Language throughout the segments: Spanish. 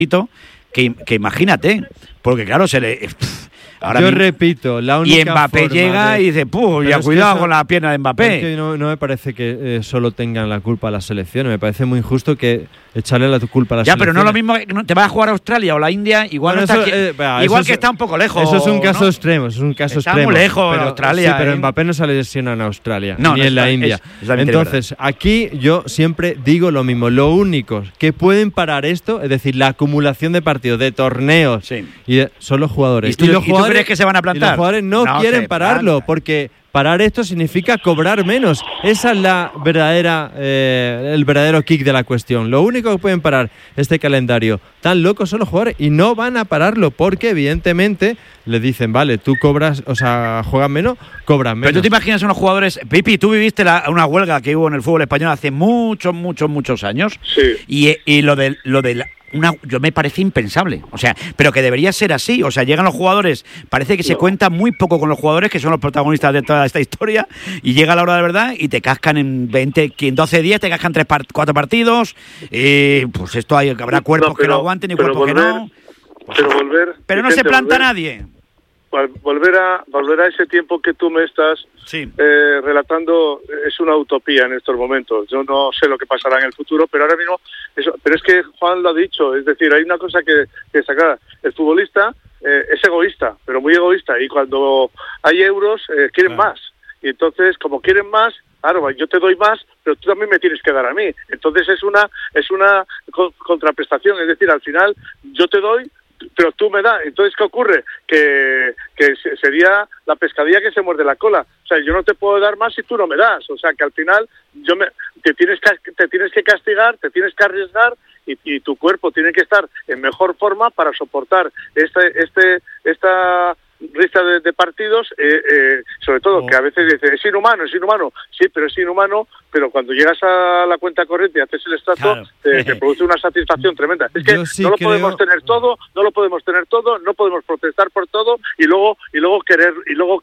que imagínate, porque claro, repito, la única y Mbappé llega y dice, ya cuidado con la pierna de Mbappé. Es que no me parece que solo tengan la culpa a las selecciones, me parece muy injusto que echarle la culpa a las selecciones. Pero no es lo mismo que te vas a jugar a Australia o la India, igual está un poco lejos. Eso es un caso extremo, está muy lejos Australia. Sí, pero Mbappé no se lesiona en Australia, ni en la India. Entonces, aquí yo siempre digo lo mismo, lo único que pueden parar esto, es decir, la acumulación de partidos, de torneos, son los jugadores. ¿Y tú crees que se van a plantar? Y los jugadores no quieren pararlo, porque parar esto significa cobrar menos. Esa es el verdadero kick de la cuestión. Lo único que pueden parar este calendario, tan locos son los jugadores y no van a pararlo porque evidentemente les dicen, vale, tú cobras, juegas menos, cobras menos. Pero tú te imaginas unos jugadores, Pipi, tú viviste una huelga que hubo en el fútbol español hace muchos años. Sí. Y lo de yo me parece impensable, pero que debería ser así, llegan los jugadores, parece que se cuenta muy poco con los jugadores que son los protagonistas de toda esta historia y llega la hora de verdad y te cascan en 12 días, te cascan 4 partidos, pues esto habrá cuerpos que lo aguanten y cuerpos que no. Pero no se planta nadie. Volver a ese tiempo que tú me estás relatando es una utopía en estos momentos. Yo no sé lo que pasará en el futuro, pero ahora mismo pero es que Juan lo ha dicho, es decir, hay una cosa que destacar. El futbolista es egoísta, pero muy egoísta, y cuando hay euros quieren más, y entonces como quieren más, claro, yo te doy más, pero tú también me tienes que dar a mí. Entonces es una contraprestación, es decir, al final yo te doy, pero tú me das. Entonces, ¿qué ocurre? Que sería la pescadilla que se muerde la cola. Yo no te puedo dar más si tú no me das. Que al final te tienes que castigar, te tienes que arriesgar y tu cuerpo tiene que estar en mejor forma para soportar esta lista de partidos, sobre todo que a veces dice, es inhumano, sí, pero es inhumano, pero cuando llegas a la cuenta corriente y haces el extracto, te produce una satisfacción tremenda. Es que podemos tener todo, no podemos protestar por todo y luego querer.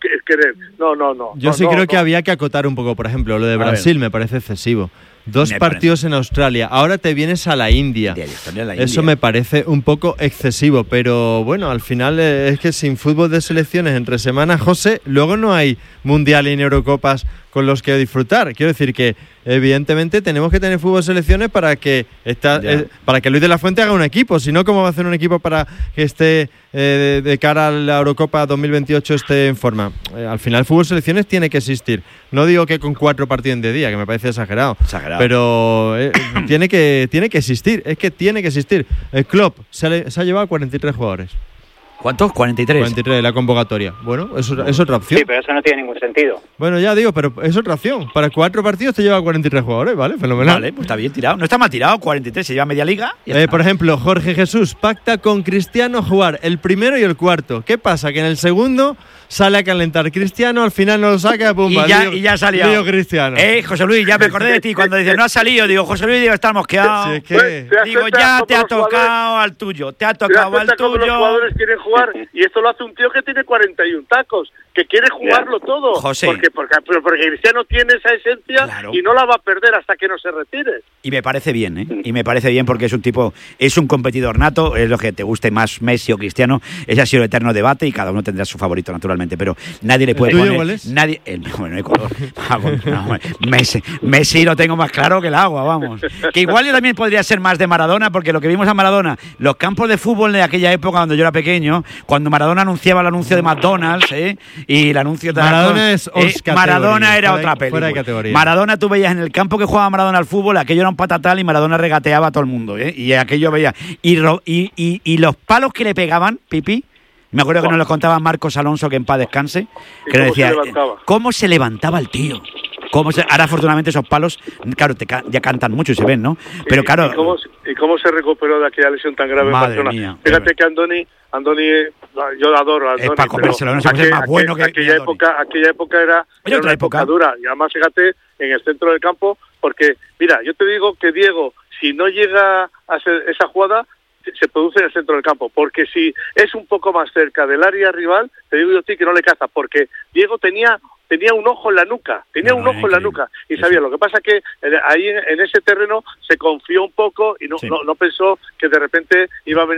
No. Yo creo que había que acotar un poco, por ejemplo, lo de Brasil me parece excesivo. 2 partidos en Australia, ahora te vienes a la India. Eso me parece un poco excesivo, pero bueno, al final es que sin fútbol de selecciones entre semanas, José, luego no hay Mundial y Eurocopas con los que disfrutar. Quiero decir que evidentemente tenemos que tener fútbol de selecciones para que Luis de la Fuente haga un equipo, si no, ¿cómo va a hacer un equipo para que esté de cara a la Eurocopa 2028 esté en forma? Al final el fútbol de selecciones tiene que existir. No digo que con 4 partidos en 10 días, que me parece exagerado. Pero tiene que existir, es que tiene que existir. El club se ha llevado 43 jugadores. ¿Cuántos? 43. 43 de la convocatoria. Bueno, es otra opción. Sí, pero eso no tiene ningún sentido. Bueno, ya digo, pero es otra opción. Para 4 partidos te lleva 43 jugadores, ¿vale? Fenomenal. Vale, pues está bien tirado. No está mal tirado, 43, se lleva media liga. Por ejemplo, Jorge Jesús pacta con Cristiano jugar el primero y el cuarto. ¿Qué pasa? Que en el segundo sale a calentar Cristiano, al final no lo saca, pumba. Y ya salió. Lío Cristiano. José Luis, ya me acordé de ti cuando dices, no ha salido. Digo, José Luis, está mosqueado. Sí, es que... Digo, ya te ha tocado al tuyo. Te ha tocado al tuyo. Los jugadores quieren jugar y esto lo hace un tío que tiene 41 tacos, que quiere jugarlo todo. José. Porque Cristiano tiene esa esencia y no la va a perder hasta que no se retire. Y me parece bien, Y me parece bien porque es un tipo, es un competidor nato, es lo que te guste más Messi o Cristiano. Ese ha sido el eterno debate y cada uno tendrá su favorito, naturalmente, pero nadie le puede poner. ¿Cuál es? Nadie. Ecuador. Messi lo tengo más claro que el agua, vamos. Que igual yo también podría ser más de Maradona, porque lo que vimos a Maradona, los campos de fútbol de aquella época cuando yo era pequeño, cuando Maradona anunciaba el anuncio de McDonald's, y el anuncio de Maradona es Maradona era otra película. Fuera de categoría. Maradona, tú veías en el campo que jugaba Maradona al fútbol, aquello era un patatal y Maradona regateaba a todo el mundo, y aquello veía. Y los palos que le pegaban, Pipi, me acuerdo que nos lo contaba Marcos Alonso, que en paz descanse, que nos decía cómo se levantaba el tío. Ahora afortunadamente esos palos, claro, ya cantan mucho y se ven, ¿no? Pero claro. ¿Y cómo se recuperó de aquella lesión tan grave en Barcelona? Mía, fíjate que Andoni, yo adoro a Andoni. Es para comérselo, no es más bueno que aquella época era otra época dura. Y además, fíjate, en el centro del campo, porque, mira, yo te digo que Diego, si no llega a hacer esa jugada, se produce en el centro del campo, porque si es un poco más cerca del área rival, te digo yo a ti que no le caza, porque Diego tenía un ojo en la nuca, y sabía. Lo que pasa que ahí en ese terreno se confió un poco y no pensó que de repente iba a venir